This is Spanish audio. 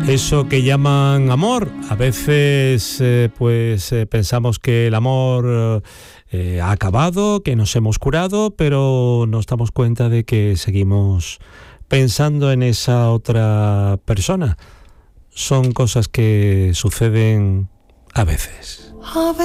Eso que llaman amor. A veces pensamos que el amor ha acabado, que nos hemos curado, pero nos damos cuenta de que seguimos pensando en esa otra persona. Son cosas que suceden a veces.